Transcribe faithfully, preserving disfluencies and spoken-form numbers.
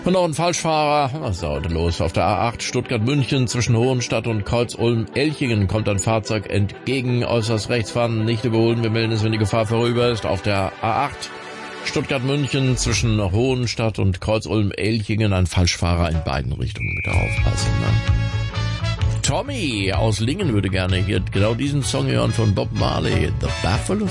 Und noch ein Falschfahrer. Was ist da heute los? Auf der A acht Stuttgart-München zwischen Hohenstadt und Kreuz-Ulm-Elchingen kommt ein Fahrzeug entgegen. Äußerst rechts fahren, nicht überholen. Wir melden es, wenn die Gefahr vorüber ist. Auf der A acht Stuttgart-München zwischen Hohenstadt und Kreuz-Ulm-Elchingen ein Falschfahrer in beiden Richtungen. Bitte aufpassen. Ne? Tommy aus Lingen würde gerne hier genau diesen Song hören von Bob Marley. The Buffalo